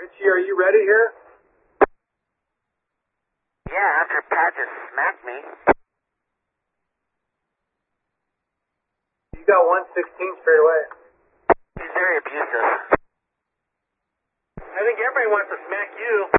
Richie, are you ready here? Yeah, after Pat just smacked me. You got 116 straight away. He's very abusive. I think everybody wants to smack you.